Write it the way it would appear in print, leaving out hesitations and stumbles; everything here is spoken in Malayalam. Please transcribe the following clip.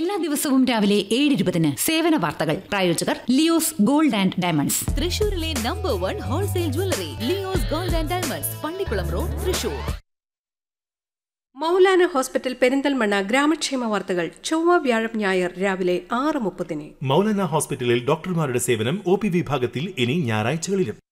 എല്ലാ ദിവസവും രാവിലെ 7:20 സേവന വാർത്തകൾ. പ്രായോജകർ ലിയോസ് ഗോൾഡ് ആൻഡ് ഡയമണ്ട്സ്. തൃശൂരിലെ number 1 wholesale jewellery Leo's gold and diamonds, Pallikkulam road, Thrissur. Maulana hospital Perinthalmanna ഗ്രാമക്ഷേമ വാർത്തകൾ ചൊവ്വ വ്യാഴം ഞായർ രാവിലെ 6:30. മൗലാന ഹോസ്പിറ്റലിൽ ഡോക്ടർമാരുടെ സേവനം OP വിഭാഗത്തിൽ ഇനി ഞായറാഴ്ചകളിലും.